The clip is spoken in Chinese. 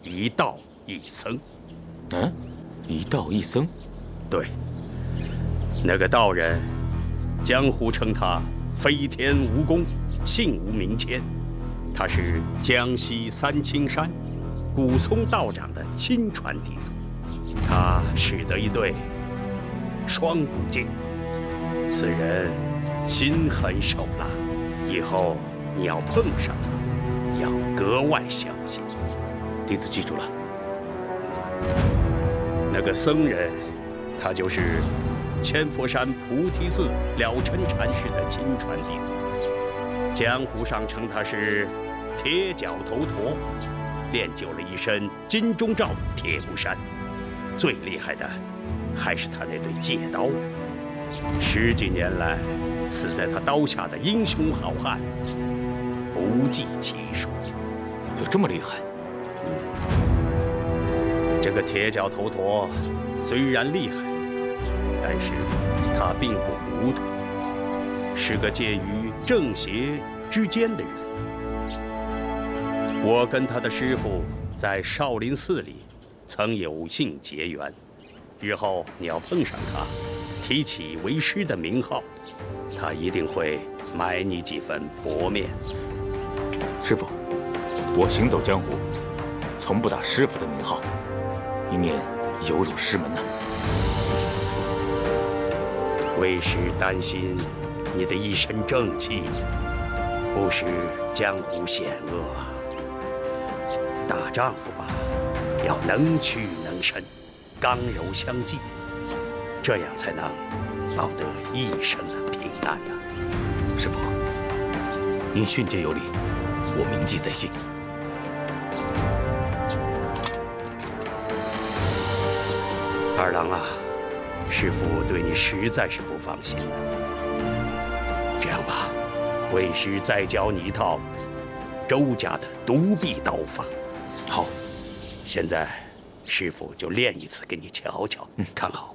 一道一僧。 嗯，一道一僧。 对，那个道人，江湖称他飞天蜈蚣，姓无名谦。他是江西三清山古松道长的亲传弟子，他使得一对双股剑。此人心狠手辣，以后你要碰上他，要格外小心。 弟子记住了。 那个僧人，他就是千佛山菩提寺了尘禅师的亲传弟子，江湖上称他是铁脚头陀，练就了一身金钟罩铁布衫。最厉害的还是他那对戒刀，10几年来死在他刀下的英雄好汉不计其数。 有这么厉害？ 这个铁脚头陀虽然厉害，但是他并不糊涂，是个介于正邪之间的人。我跟他的师父在少林寺里曾有幸结缘，日后你要碰上他，提起为师的名号，他一定会买你几分薄面。 师父，我行走江湖，从不打师父的名号，以免有辱师门呐。 为师担心你的一身正气，不识江湖险恶。大丈夫吧，要能屈能伸，刚柔相济，这样才能保得一生的平安呐。 师父，您训诫有理，我铭记在心。 二郎啊，师父对你实在是不放心了。这样吧，为师再教你一套周家的独臂刀法。 好， 现在师父就练一次给你瞧瞧，看好。